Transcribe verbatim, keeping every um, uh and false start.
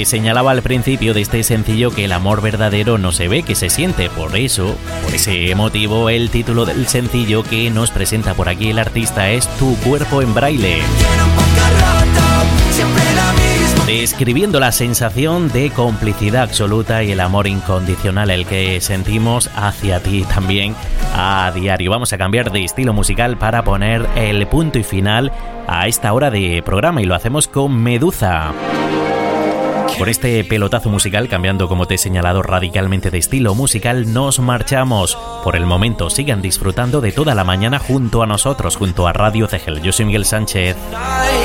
Te señalaba al principio de este sencillo que el amor verdadero no se ve, que se siente. Por eso, por ese motivo, el título del sencillo que nos presenta por aquí el artista es Tu cuerpo en braille. Describiendo la sensación de complicidad absoluta y el amor incondicional el que sentimos hacia ti también a diario. Vamos a cambiar de estilo musical para poner el punto y final a esta hora de programa y lo hacemos con Meduza. Por este pelotazo musical, cambiando como te he señalado radicalmente de estilo musical, nos marchamos. Por el momento sigan disfrutando de toda la mañana junto a nosotros, junto a Radio Cegel. Yo soy Miguel Sánchez.